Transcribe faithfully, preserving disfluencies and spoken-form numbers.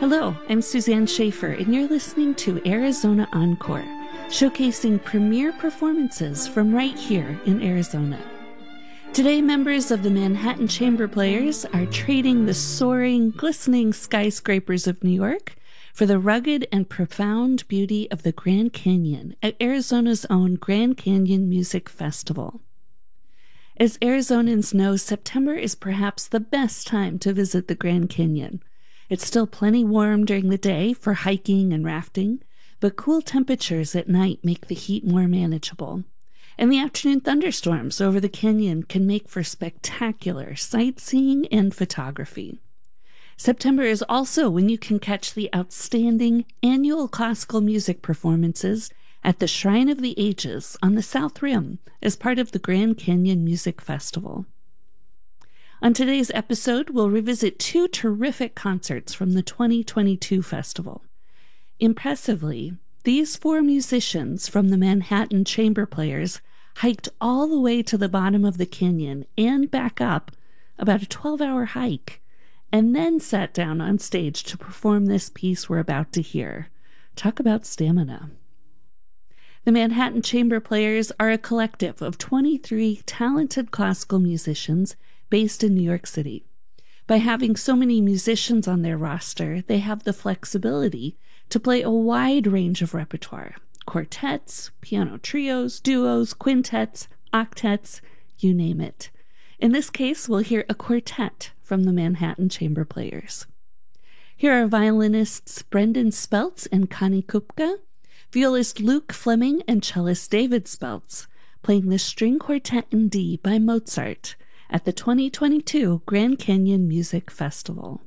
Hello, I'm Suzanne Schaefer, and you're listening to Arizona Encore, showcasing premier performances from right here in Arizona. Today, members of the Manhattan Chamber Players are trading the soaring, glistening skyscrapers of New York for the rugged and profound beauty of the Grand Canyon at Arizona's own Grand Canyon Music Festival. As Arizonans know, September is perhaps the best time to visit the Grand Canyon. It's still plenty warm during the day for hiking and rafting, but cool temperatures at night make the heat more manageable. And the afternoon thunderstorms over the canyon can make for spectacular sightseeing and photography. September is also when you can catch the outstanding annual classical music performances at the Shrine of the Ages on the South Rim as part of the Grand Canyon Music Festival. On today's episode, we'll revisit two terrific concerts from the twenty twenty-two festival. Impressively, these four musicians from the Manhattan Chamber Players hiked all the way to the bottom of the canyon and back up, about a twelve-hour hike, and then sat down on stage to perform this piece we're about to hear. Talk about stamina. The Manhattan Chamber Players are a collective of twenty-three talented classical musicians based in New York City. By having so many musicians on their roster, they have the flexibility to play a wide range of repertoire: quartets, piano trios, duos, quintets, octets, you name it. In this case, we'll hear a quartet from the Manhattan Chamber Players. Here are violinists Brendan Speltz and Connie Kupka, violist Luke Fleming and cellist David Speltz, playing the String Quartet in D by Mozart at the twenty twenty-two Grand Canyon Music Festival.